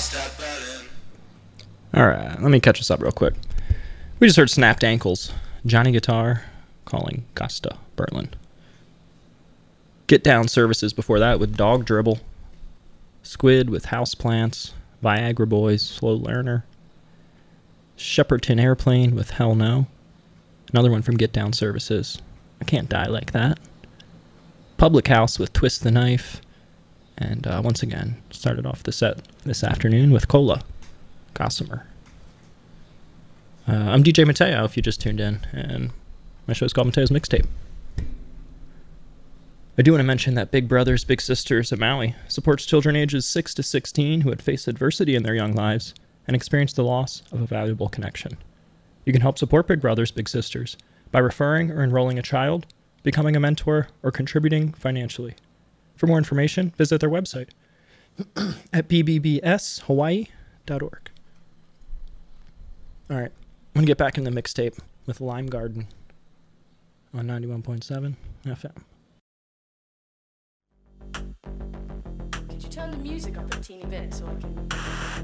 All right, let me catch us up real quick. We just heard Snapped Ankles, Johnny Guitar calling Costa Berlin. Get Down Services before that with Dog Dribble, Squid with Houseplants, Viagra Boys, Slow Learner, Shepperton Airplane with Hell No, another one from Get Down Services, I Can't Die Like That, Public House with Twist the Knife, and once again, started off the set this afternoon with Cola, Gossamer. I'm DJ Mateo, if you just tuned in, and my show is called Mateo's Mixtape. I do want to mention that Big Brothers Big Sisters of Maui supports children ages 6 to 16 who had faced adversity in their young lives and experienced the loss of a valuable connection. You can help support Big Brothers Big Sisters by referring or enrolling a child, becoming a mentor, or contributing financially. For more information, visit their website at bbbshawaii.org. All right, I'm going to get back in the mixtape with Lime Garden on 91.7 FM. Could you turn the music up a teeny bit so I can...